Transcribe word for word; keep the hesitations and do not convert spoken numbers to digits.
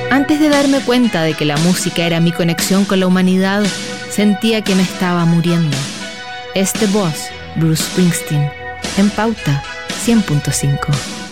Antes de darme cuenta de que la música era mi conexión con la humanidad, sentía que me estaba muriendo. Este voz, Bruce Springsteen, en Pauta cien punto cinco.